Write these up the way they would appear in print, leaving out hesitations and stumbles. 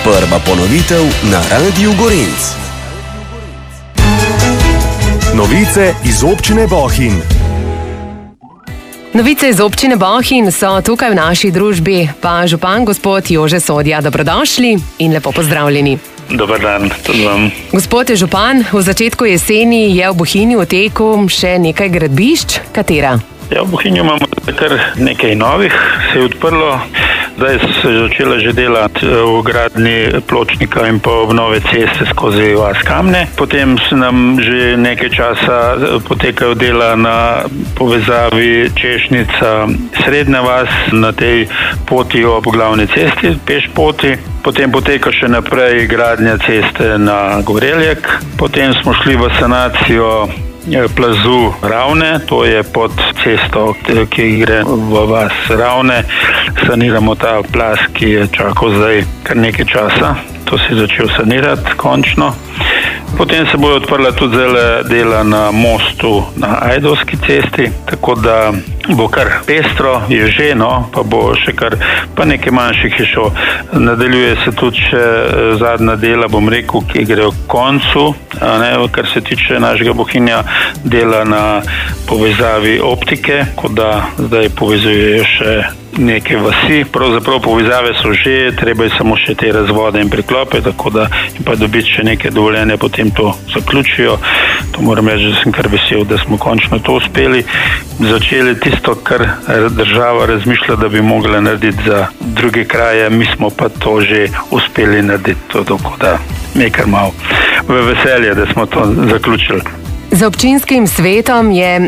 Prva ponovitev na Radiu Gorenc. Novice iz občine Bohinj. Novice iz občine Bohinj so tukaj v naši družbi, pa župan gospod Jože Sodja. Dobrodošli in lepo pozdravljeni. Dobar dan, tudi vam. Gospod župan, v začetku jeseni je v Bohinju v teku še nekaj gradbišč. Katera? Ja, v Bohinju imamo kar nekaj novih, se je odprlo. Zdaj se je začela že delati v gradnji pločnika in pa obnove ceste skozi vas Kamne. Potem se nam že nekaj časa potekajo dela na povezavi Češnica Srednja vas na tej poti ob glavni cesti, peš poti. Potem poteka še naprej gradnja ceste na Goreljek. Potem smo šli v sanacijo plazu Ravne, to je pod cesto, ki gre v vas Ravne. Saniramo ta plaz, ki je čakal zdaj kar nekaj časa. To se je začel sanirati končno. Potem se bojo odprla tudi dela na mostu na Ajdovski cesti, tako da bo kar pestro, je že, pa bo še kar, pa nekaj manjših je šlo. Nadaljuje se tudi še zadnja dela, bom rekel, ki grejo k koncu, kar se tiče našega Bohinja, dela na povezavi optike, kot da zdaj povezujejo še neke vasi. Pravzaprav povezave so že, treba je samo še te razvode in priklope, tako da in pa dobiti še neke dovoljenje, potem to zaključijo. To moram reči, da sem kar vesel, da smo končno to uspeli. Začeli tisto, kar država razmišlja, da bi mogla narediti za druge kraje, mi smo pa to že uspeli narediti, tako da mi je kar malo v veselje, da smo to zaključili. Za občinskim svetom je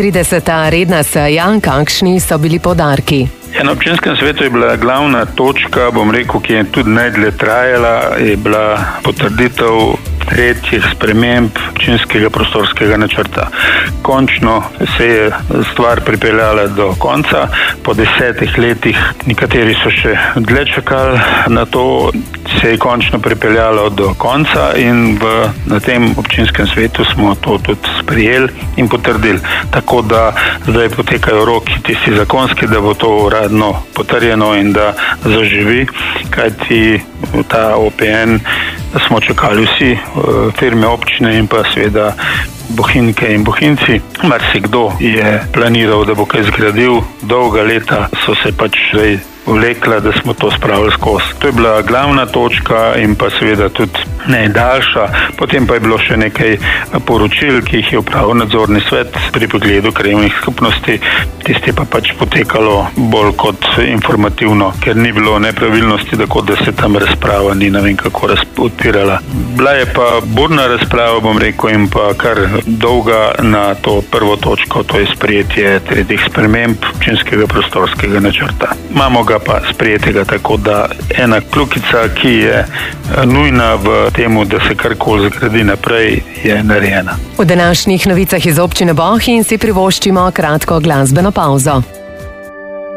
31. redna seja. Kakšni so bili poudarki? Na občinskem svetu je bila glavna točka, bom rekel, ki je tudi najdlje trajala, je bila potrditev tretjih sprememb občinskega prostorskega načrta. Končno se je stvar pripeljala do konca, po 10 letih, nekateri so še dlje čakali na to, se je končno pripeljalo do konca in na tem občinskem svetu smo to tudi sprejeli in potrdili. Tako da zdaj potekajo roki tisti zakonski, da bo to uradno potrjeno in da zaživi, kajti ta OPN smo čakali vsi, firme občine in pa seveda Bohinjke in Bohinjci. Marsikdo je planiral, da bo kaj zgradil, dolga leta so se pač zdaj vlekla, da smo to spravili skozi. To je bila glavna točka in pa seveda tudi najdaljša. Potem pa je bilo še nekaj poročil, ki jih je upravil nadzorni svet pri pregledu krajevnih skupnosti. Tisti pa pač potekalo bolj kot informativno, ker ni bilo nepravilnosti, tako da se tam razprava ni ne vem kako odpirala. Bila je pa burna razprava, bom rekel, in pa kar dolga na to prvo točko, to je sprejetje tretjih sprememb občinskega prostorskega načrta. Imamo ga pa sprejetega, tako da ena kljukica, ki je nujna v temu, da se karkoli zgradi naprej, je narejena. V današnjih novicah iz občine Bohinj si privoščimo kratko glasbeno pauzo.